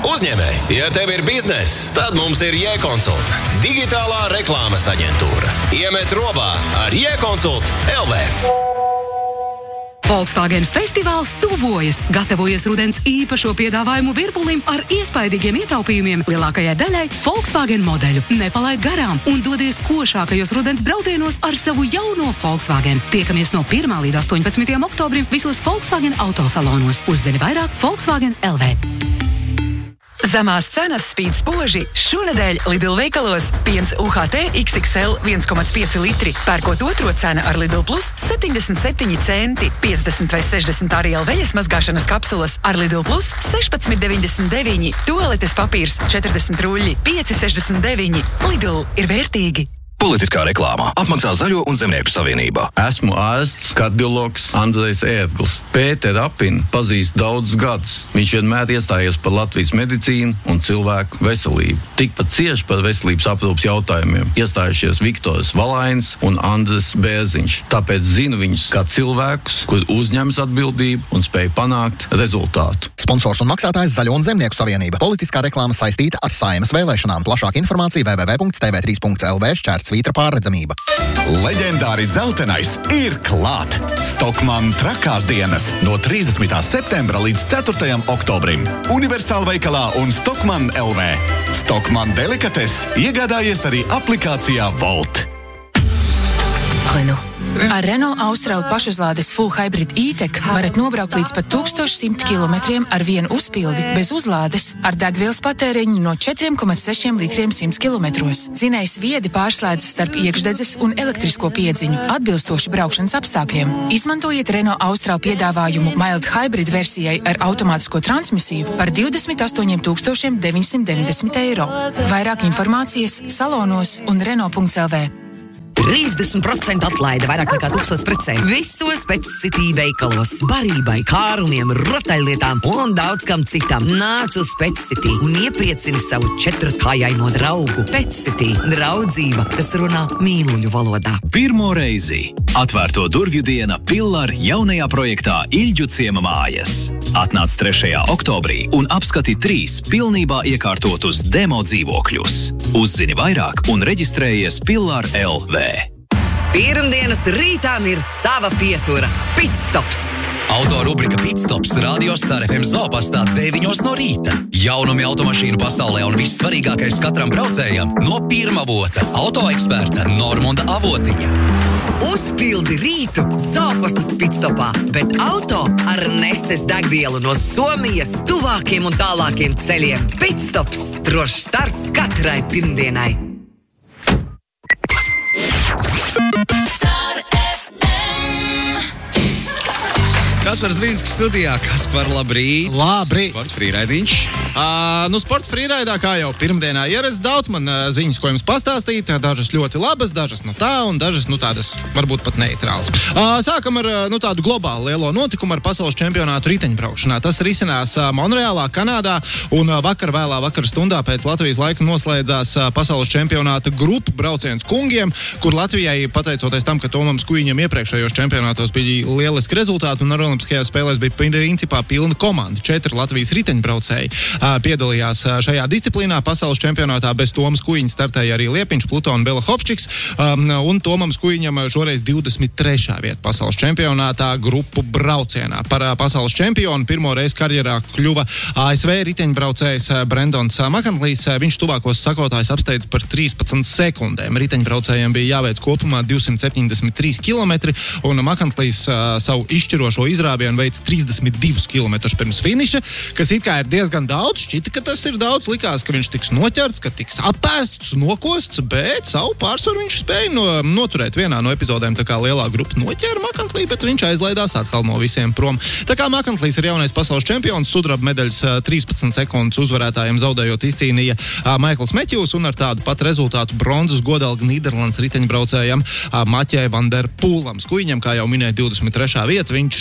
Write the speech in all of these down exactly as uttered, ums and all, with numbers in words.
Uzņēmēji, ja tev ir bizness, tad mums ir J-Consult. Digitālā reklāmas aģentūra. Iemet robā ar J-Consult L V. Volkswagen festivāls tuvojas. Gatavojas rudens īpašo piedāvājumu virpulim ar iespaidīgiem ietaupījumiem lielākajai daļai Volkswagen modeļu. Nepalaid garām un dodies košākajos rudens braucienos ar savu jauno Volkswagen. Tiekamies no pirmā līdz astoņpadsmitajam oktobrim visos Volkswagen autosalonos. Uzzini vairāk Volkswagen L V. Zemās cenas spīd spoži. Šonedēļ Lidl veikalos piens U H T X X L viens komats pieci litri. Pērkot otro cena ar Lidl Plus septiņdesmit septiņi centi. piecdesmit vai sešdesmit Ariel veļas mazgāšanas kapsulas ar Lidl Plus sešpadsmit deviņdesmit deviņi. Tualetes papīrs četrdesmit ruļļi pieci sešdesmit deviņi. Lidl ir vērtīgi. Politiskā reklāmā apmaksā Zaļo un Zemnieku savienība. Esmu ārsts, kardiologs Andrejs Ērgls. Pēteru Apinu pazīst daudzus gadus. Viņš vienmēr iestājies par Latvijas medicīnu un cilvēku veselību. Tikpat cieši par veselības aprūpas jautājumiem iestājušies Viktors Valainis un Andris Bērziņš. Tāpēc zinu viņus kā cilvēkus, kur uzņems atbildību un spēj panākt rezultātu. Sponsors un maksātājs Zaļo un Zemnieku savienība. Politiskā reklāma saistīta ar Saeimas vēlēšanām. Plašāka informācija w w w punkts t v trīs punkts l v šķērs svītra pārredzamība. Leģendāri dzeltenais ir klāt! Stockmann trakās dienas no trīsdesmitā septembra līdz ceturtajam oktobrim. Universāla veikalā un Stockmann L V. Stockmann delikates iegādājies arī aplikācijā Volt. Renault. Ar Renault Austral pašuzlādes Full Hybrid E-Tech varat nobraukt līdz pat tūkstoš simt kilometriem ar vienu uzpildi bez uzlādes ar degvielas patēriņu no četriem komats sešiem litriem simts kilometros. Dzinējs viedi pārslēdzas starp iekšdedzes un elektrisko piedziņu, atbilstoši braukšanas apstākļiem. Izmantojiet Renault Austral piedāvājumu Mild Hybrid versijai ar automātisko transmisiju par divdesmit astoņiem tūkstošiem deviņsimt deviņdesmit eiro. Vairāk informācijas salonos un renault punkts l v. trīsdesmit procenti atlaide, vairāk nekā tūkstots precēm. Visos Pet City veikalos. Barībai, kārumiem, rotaļlietām un daudz kam citam. Nāc uz Pet City un iepriecini savu četrkājaino draugu. Pet City – draudzība, kas runā mīluļu valodā. Pirmo reizi atvērto durvju diena Pillar jaunajā projektā Ilģu ciema mājas. Atnāc trešajā oktobrī un apskati trīs pilnībā iekārtotus demo dzīvokļus. Uzzini vairāk un reģistrējies Pillar L V. Pirmdienas rītām ir sava pietura – Pitstops. Auto rubrika Pitstops Radio Star F M Zopastā deviņos no rīta. Jaunumi automašīnu pasaulē un vissvarīgākais katram braucējam no pirmā vota – autoeksperta Normunda Avotiņa. Uzpildi rītu Zopastas Pitstopā, bet auto ar Nestes degvielu no Somijas tuvākiem un tālākiem ceļiem. Pitstops – drošs starts katrai pirmdienai. Kaspars Dvīnskis studijā. Kaspar, labrīt. Labrīt. Sports frīraidiņš. Uh, nu, sports frīraidā, kā jau pirmdienā ierasts, daudz man uh, ziņas, ko jums pastāstīt. Dažas ļoti labas, dažas no tā un dažas, nu, tādas varbūt pat neitrāls. Uh, sākam ar, uh, nu, tādu globālu lielo notikumu ar pasaules čempionātu riteņbraukšanā. Tas risinās uh, Monreālā, Kanādā, un uh, vakar vēlā vakara stundā pēc Latvijas laika noslēdzās uh, pasaules čempionāta grupu brauciens kungiem, kur Latvijai, pateicoties tam, ka Tomam Skujiņam iepriekšējos čempionātos bija lieliski rezultāti un ar Olimpiskajās spēlēs bija principā pilna komanda. Četri Latvijas riteņbraucēji uh, piedalījās uh, šajā disciplīnā. Pasaules čempionātā bez Toma Skujiņa startēja arī Liepiņš, Pluto un Belahovčiks, um, un Tomam Skujiņam šoreiz divdesmit trešā vieta pasaules čempionātā grupu braucienā. Par uh, pasaules čempionu pirmo reizi karjerā kļuva A S V riteņbraucējs uh, Brendons uh, Makantlīs. Uh, viņš tuvākos sakotājus apsteidz par trīspadsmit sekundēm. Riteņbraucējiem bija jāveic kopumā divsimt septiņdesmit trīs kilometri, un Makantlīs uh, savu izšķirošo izrāvienu veic trīsdesmit divus kilometrus pirms finiša, kas it kā ir diezgan daudz. Šķita, ka tas ir daudz. Likās, ka viņš tiks noķerts, ka tiks apēsts, nokosts, bet savu pārsvaru viņš spēja no, noturēt vienā no epizodēm, tā kā lielā grupa noķēra Makantlī, bet viņš aizlaidās atkal no visiem prom. Tā kā Makantlīs ir jaunais pasaules čempions, sudraba medaļas trīspadsmit sekundes uzvarētājiem zaudējot izcīnīja Maikls Meķjūs, un ar tādu pat rezultātu bronzas godalga Nīderlandes riteņbraucējam Maķē van der Pūlam. Skujiņam, kā jau minēja, divdesmit trešā vieta, viņš čempionātā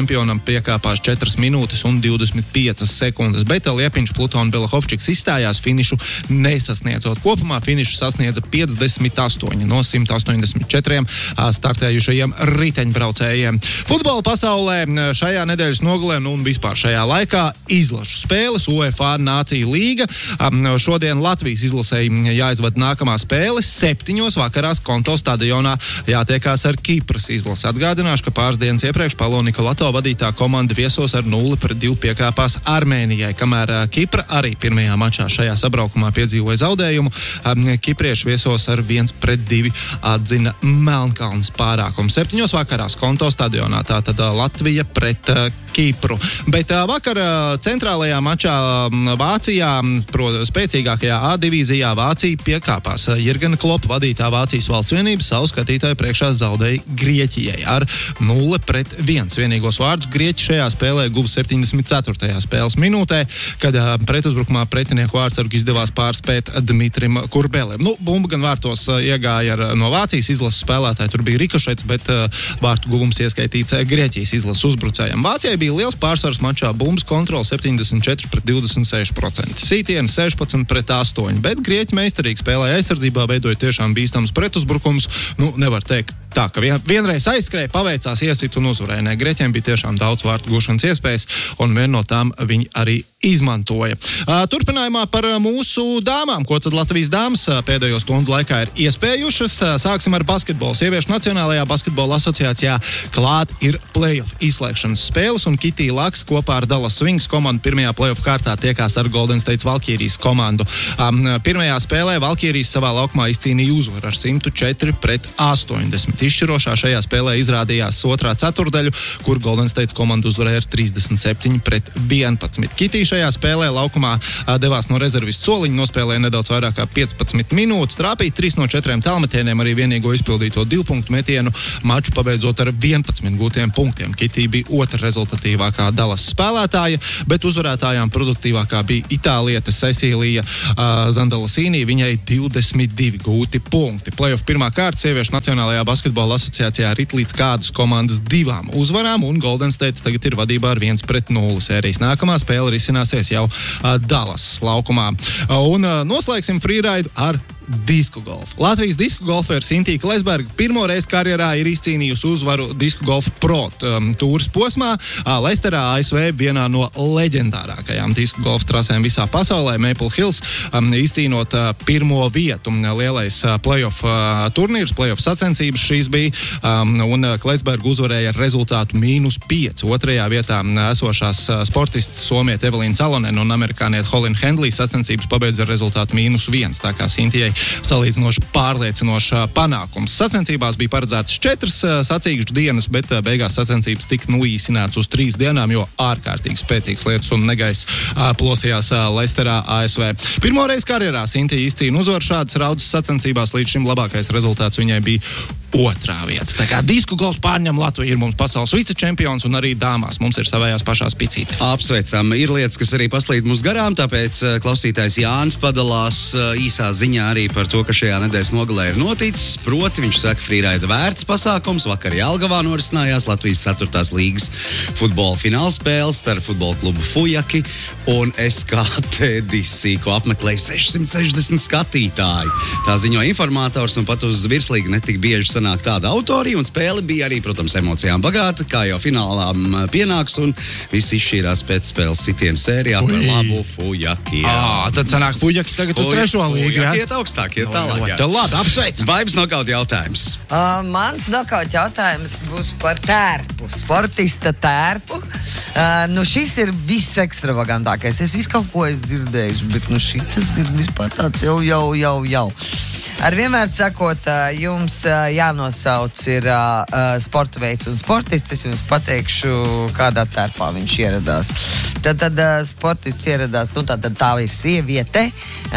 čempionam piekāpās četras minūtes un divdesmit piecas sekundes, bet Liepiņš, Pluta un Belahovčiks izstājās finišu nesasniedzot. Kopumā finišu sasniedza piecdesmit astoņi no simt astoņdesmit četriem startējušajiem riteņbraucējiem. Futbola pasaulē šajā nedēļas nogalē nu, un vispār šajā laikā izlašu spēles UEFA Nāciju līga. Šodien Latvijas izlasēji jāizvada nākamā spēle. Septiņos vakarās Konto stadionā jātiekās ar Kipras izlasi. Atgādināšu, ka pāris dienas iepriekš Paulo Nikolato vadītā komanda viesos ar nulli pret divu piekāpās Armēnijai, kamēr Kipra arī pirmajā mačā šajā sabraukumā piedzīvoja zaudējumu. Kiprieši viesos ar viens pret divi atzina Melnkalnes pārākumu. Septiņos vakarās Konto stadionā tātad Latvija pret Kipru. Bet vakar centrālajā mačā Vācijā, pro, spēcīgākajā A divīzijā Vācija piekāpās. Jirgena Klopa vadītā Vācijas valsts vienība savu skatītāju priekšā zaudēja Grieķijai ar nulle pret viens. Vienīgos vārdus Grieķi šajā spēlē guva septiņdesmit ceturtajā spēles minūtē, kad pretuzbrukumā pretinieku vārdsargu izdevās pārspēt Dmitrim Kurbelim. Nu, bumba gan vārtos iegāja ar, no Vācijas izlases spēlētāji, tur bija rikošets, bet uh, vārtu guvums ieskaitīts Grieķijas izlases uzbrucējiem. Vācijai bija liels pārsvars mačā, bumbas kontrola septiņdesmit četri pret divdesmit seši procenti. Sītieni sešpadsmit pret astoņi, bet Grieķi meistarīgi spēlēja aizsardzībā, veidoja tiešām bīstams pretuzbrukums. Nu, nevar teikt tā, ka vien, vienreiz aizskrēja, paveicās, iesit un uzvarēja. Nē, Grieķiem bija tiešām daudz vārtu gūšanas iespējas, un viena no tām viņi arī izmantoja. Turpinājumā par mūsu dāmām, ko tad Latvijas dāmas pēdējo stundu laikā ir iespējušas. Sāksim ar basketbolu. Sieviešu Nacionālajā basketbola asociācijā klāt ir play-off izslēgšanas spēles, un Kitija Laks kopā ar Dallas Wings komandu pirmajā play-off kārtā tiekās ar Golden State Valkīrijas komandu. Pirmajā spēlē Valkīrijas savā laukumā izcīnīja uzvaru ar simt četri pret astoņdesmit. Izšķirošā šajā spēlē izrādījās otrā ceturdaļu, kur Golden State komanda uzvarēja ar trīsdesmit septiņi pret vienpadsmit. Kitija šajā spēlē laukumā devās no rezervistu soliņa, nospēlēja nedaudz vairāk kā piecpadsmit minūtes, trāpīja trīs no četriem tālmetieniem, arī vienīgo izpildīto divu punktu metienu, maču pabeidzot ar vienpadsmit gūtiem punktiem. Kitija bija otra rezultatīvākā Dallas spēlētāja, bet uzvarētājām produktīvākā bija itāliete Cecīlija uh, Zandalasīnī, viņai divdesmit divi gūti punkti. Play-off pirmā kārta sieviešu Nacionālajā basketbola asociācijā rit līdz kādas komandas divām uzvarām, un Golden State tagad ir vadībā ar viens pret nulli sērijas. Nākamā spēle risināsies jau uh, Dallas laukumā. Uh, un uh, noslēgsim freeride ar disku golfu. Latvijas disku golfēra Sintīja Klesberga pirmo reizi karjerā ir izcīnījusi uzvaru disku golfa pro um, tūras posmā. Uh, Lesterā, A S V, vienā no leģendārākajām disku golfa trasēm visā pasaulē, Maple Hills, um, izcīnot uh, pirmo vietu. Lielais uh, playoff uh, turnīrs, playoff sacensības šīs bija, um, un uh, Klesberga uzvarēja ar rezultātu mīnus pieci. Otrajā vietā uh, esošās uh, sportistas Somieta Evelīna Salonen un amerikānieta Holina Hendlī sacensības pabeidz ar rezultātu mīnus viens. Tā kā Sintījai salīdzinoši pārliecinošs panākums. Sacensībās bija paredzētas četras sacīkšu dienas, bet beigās sacensības tika nu īsināts uz trīs dienām, jo ārkārtīgi spēcīgs lietus un negaiss plosījās Lesterā, A S V. Pirmoreiz karjerā Sintija izcīna uzvaru šādas raudas sacensībās, līdz šim labākais rezultāts viņai bija otrā vieta. Tā kā disku golfs pārņem Latviju, ir mums pasaules vicečempions, un arī dāmās mums ir savējās pašās picīti. Apsveicam. Ir lietas, kas arī paslīd mums garām, tāpēc klausītājs Jānis padalās īsā ziņā arī par to, ka šajā nedēļas nogalē ir noticis. Proti, viņš saka, freeride vērts pasākums. Vakar Jelgavā norisinājās Latvijas ceturtās līgas futbola fināla spēles starp futbola klubu Fujaki un S K T Disī, ko apmeklēja sešsimt sešdesmit skatītāji. Tā ziņo informātors, un pat uz virslīgi netik bieži sanāk tāda autorija, un spēle bija arī, protams, emocijām bagāta, kā jau finālām pienāks, un viss izšķīrās pēc spēles sitienu sērijā par labu Fujaki. Ā, tad sanāk Fujaki tagad uz trešo līgu, jā? Fujaki iet augstāk, iet tālāk, jā. Tev labi, apsveicam. Vaibas nokaut jautājums. Uh, mans nokaut jautājums būs par tērpu, sportista tērpu. Uh, nu šis ir viss ekstravagantākais. Es visu kaut ko es dzirdējuši, bet nu šitas ir vispār tāds jau, jau, jau, jau. Ar vienmēr sakot, jums jānosauc ir sporta veids un sportists. Es jums pateikšu, kādā tērpā viņš ieradās. Tad, tad sportists ieradās, nu tā, tad tā ir sieviete,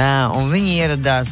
un viņi ieradās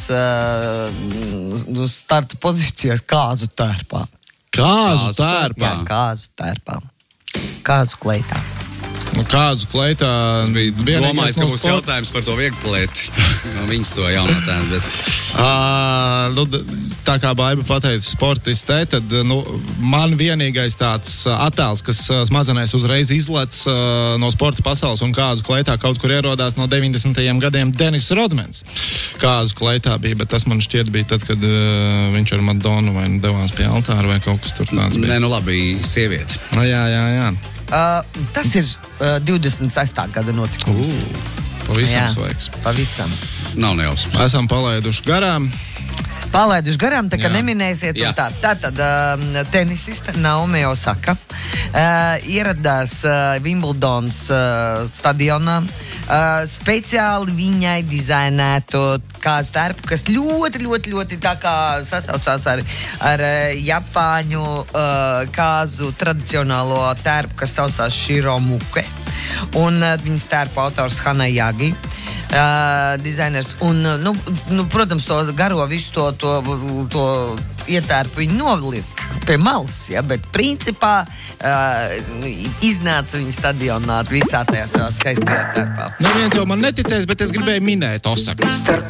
uz starta pozīcijas kāzu tērpā. Kāzu tērpā? Jā, kāzu tērpā. Kāzu kleitā. Nu, kāzu kleitā... Domājis, ka būs sport... jautājums par to vieglatlēti. No viņas to jaunatēnu, bet... Uh, nu, tā kā Baiba pateica sportistē, tad nu, man vienīgais tāds attēls, kas smadzenēs uzreiz izlec uh, no sporta pasaules un kāzu kleitā kaut kur ierodās no deviņdesmitajiem gadiem Denis Rodmans. Kāzu kleitā bija, bet tas man šķiet bija tad, kad uh, viņš ar Madonu vai nu devās pie altāra vai kaut kas tur tāds bija. Nē, nu labi, sieviete. Nu, jā, jā, jā. Uh, tas ir uh, divdesmit sestā gada notikums. Uh, pavisam jā, sveiks. Pavisam. Nav nejausmas. Esam palaiduši garām. Palaiduši garām, tā kā Jā. neminēsiet. Jā. Tā, tā tad uh, tenisiste Naomi Osaka uh, ieradās uh, Wimbledons uh, stadionā. Uh, speciāli viņai dizainētu kāzu tērpu, kas ļoti, ļoti, ļoti tā kā sasaucās ar, ar uh, Japāņu uh, kāzu tradicionālo tērpu, kas saucās Shiromuke. Un uh, viņas tērpa autors Hanayagi. Uh, dizainers un, nu, nu, protams, to garo visu to, to, to ietērpu viņi noliek pie malas, ja, bet principā uh, iznāca viņa stadionā visā tajā savā skaistajā tērpā. Neviens jau man neticēs, bet es gribēju minēt Osaku.